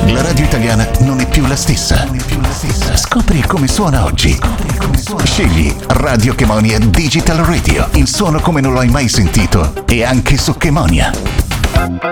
La radio italiana non è più la stessa. Scopri come suona oggi. Scegli Radio Chemonia Digital Radio. Il suono come non l'hai mai sentito e anche su Chemonia.